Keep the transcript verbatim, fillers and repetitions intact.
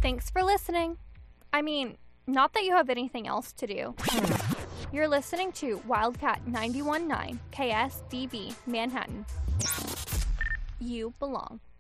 Thanks for listening. I mean, not that you have anything else to do. You're listening to Wildcat ninety-one point nine K S D B Manhattan. You belong.